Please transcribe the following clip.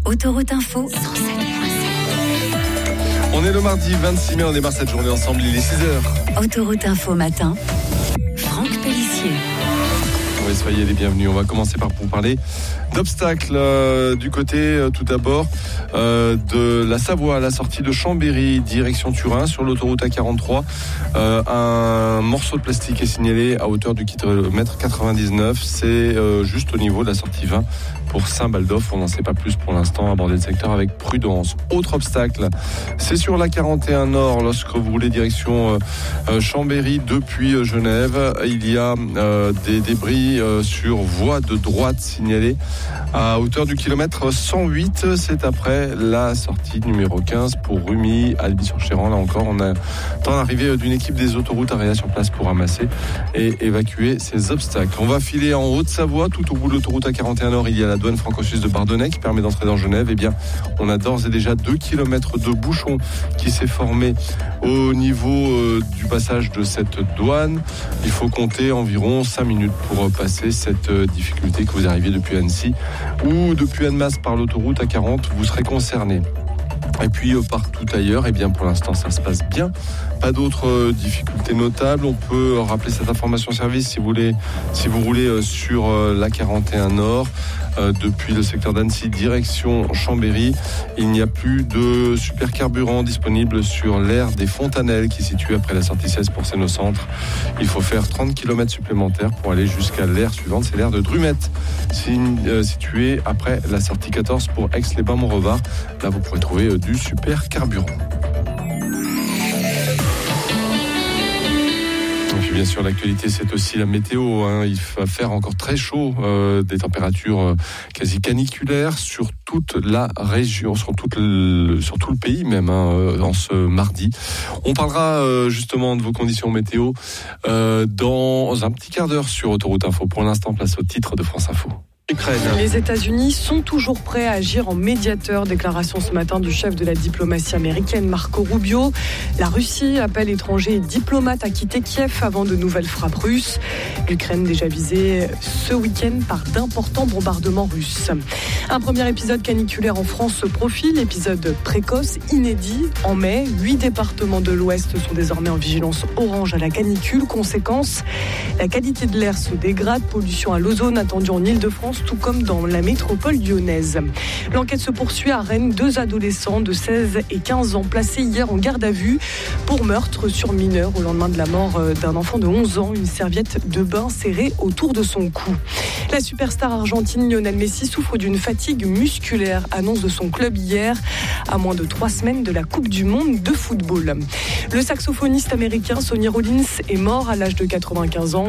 Autoroute Info 107.7. On est le mardi 26 mai, on démarre cette journée ensemble, il est 6h. Autoroute Info matin, Franck Pellissier. Oui, soyez les bienvenus. On va commencer par vous parler d'obstacles du côté tout d'abord de la Savoie à la sortie de Chambéry direction Turin sur l'autoroute A43. Un morceau de plastique est signalé à hauteur du kilomètre 99. C'est juste au niveau de la sortie 20 pour Saint-Baldoff. On n'en sait pas plus pour l'instant. Abordez le secteur avec prudence. Autre obstacle, c'est sur la 41 Nord lorsque vous roulez direction Chambéry depuis Genève. Il y a des débris sur voie de droite signalée à hauteur du kilomètre 108. C'est après la sortie numéro 15 pour Rumi, Albi-sur-Chéran. Là encore, on attend l'arrivée d'une équipe des autoroutes AREA sur place pour ramasser et évacuer ces obstacles. On va filer en Haute-Savoie. Tout au bout de l'autoroute A41 Nord, il y a la douane franco-suisse de Bardonnay qui permet d'entrer dans Genève. Eh bien, on a d'ores et déjà 2 kilomètres de bouchon qui s'est formé au niveau du passage de cette douane. Il faut compter environ 5 minutes pour passer cette difficulté. Que vous arriviez depuis Annecy ou depuis Annemasse par l'autoroute A40, vous serez concerné. Et puis partout ailleurs, eh bien pour l'instant ça se passe bien. Pas d'autres difficultés notables. On peut rappeler cette information service si vous roulez sur la 41 Nord depuis le secteur d'Annecy direction Chambéry. Il n'y a plus de supercarburant disponible sur l'aire des Fontanelles qui est située après la sortie 16 pour Seine-au-Centre. Il faut faire 30 km supplémentaires pour aller jusqu'à l'aire suivante, c'est l'aire de Drumette, située après la sortie 14 pour Aix-les-Bains-Montrevard. Là vous pourrez trouver du supercarburant. Et puis bien sûr l'actualité c'est aussi la météo, Il va faire encore très chaud, des températures quasi caniculaires sur toute la région, sur tout le pays même, en ce mardi. On parlera justement de vos conditions météo dans un petit quart d'heure sur Autoroute Info. Pour l'instant, place au titre de France Info. Ukraine. Les États-Unis sont toujours prêts à agir en médiateur. Déclaration ce matin du chef de la diplomatie américaine, Marco Rubio. La Russie appelle étrangers et diplomates à quitter Kiev avant de nouvelles frappes russes. L'Ukraine déjà visée ce week-end par d'importants bombardements russes. Un premier épisode caniculaire en France se profile. Épisode précoce, inédit. En mai, 8 départements de l'Ouest sont désormais en vigilance orange à la canicule. Conséquence, la qualité de l'air se dégrade. Pollution à l'ozone attendue en Île-de-France, tout comme dans la métropole lyonnaise. L'enquête se poursuit à Rennes. 2 adolescents de 16 et 15 ans placés hier en garde à vue pour meurtre sur mineur au lendemain de la mort d'un enfant de 11 ans. Une serviette de bain serrée autour de son cou. La superstar argentine Lionel Messi souffre d'une fatigue musculaire, annonce de son club hier, à moins de 3 semaines de la Coupe du Monde de football. Le saxophoniste américain Sonny Rollins est mort à l'âge de 95 ans.